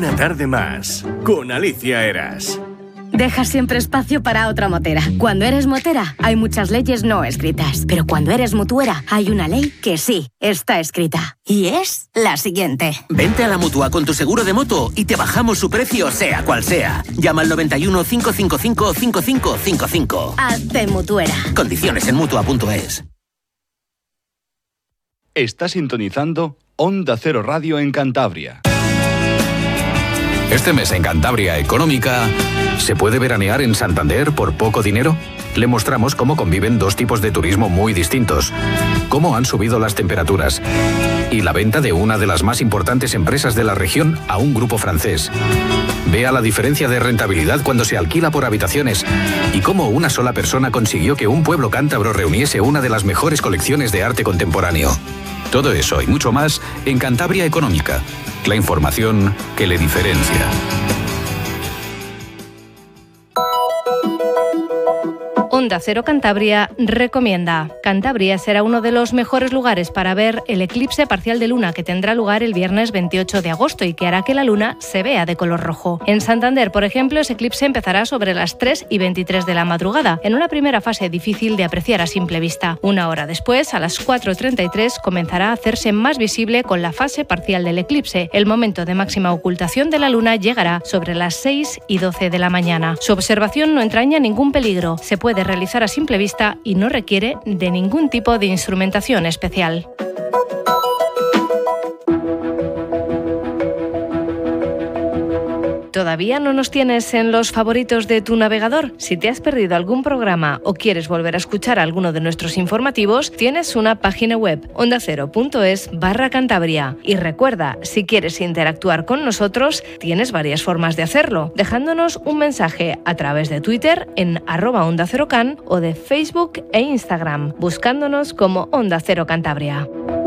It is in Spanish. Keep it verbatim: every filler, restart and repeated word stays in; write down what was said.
Una tarde más, con Alicia Eras. Deja siempre espacio para otra motera. Cuando eres motera, hay muchas leyes no escritas. Pero cuando eres mutuera, hay una ley que sí está escrita. Y es la siguiente. Vente a la Mutua con tu seguro de moto y te bajamos su precio sea cual sea. Llama al noventa y uno, cinco cinco cinco, cinco cinco cinco cinco. Hazte mutuera. Condiciones en mutua punto es. Está sintonizando Onda Cero Radio en Cantabria. Este mes en Cantabria Económica, ¿se puede veranear en Santander por poco dinero? Le mostramos cómo conviven dos tipos de turismo muy distintos, cómo han subido las temperaturas y la venta de una de las más importantes empresas de la región a un grupo francés. Vea la diferencia de rentabilidad cuando se alquila por habitaciones y cómo una sola persona consiguió que un pueblo cántabro reuniese una de las mejores colecciones de arte contemporáneo. Todo eso y mucho más en Cantabria Económica. La información que le diferencia. Onda Cero Cantabria recomienda. Cantabria será uno de los mejores lugares para ver el eclipse parcial de luna que tendrá lugar el viernes veintiocho de agosto y que hará que la luna se vea de color rojo. En Santander, por ejemplo, ese eclipse empezará sobre las tres y veintitrés de la madrugada, en una primera fase difícil de apreciar a simple vista. Una hora después, a las cuatro y treinta y tres, comenzará a hacerse más visible con la fase parcial del eclipse. El momento de máxima ocultación de la luna llegará sobre las seis y doce de la mañana. Su observación no entraña ningún peligro. Se puede realizar a simple vista y no requiere de ningún tipo de instrumentación especial. ¿Todavía no nos tienes en los favoritos de tu navegador? Si te has perdido algún programa o quieres volver a escuchar alguno de nuestros informativos, tienes una página web, ondacero.es barra Cantabria. Y recuerda, si quieres interactuar con nosotros, tienes varias formas de hacerlo, dejándonos un mensaje a través de Twitter en arroba Onda Cero Can o de Facebook e Instagram, buscándonos como Onda Cero Cantabria.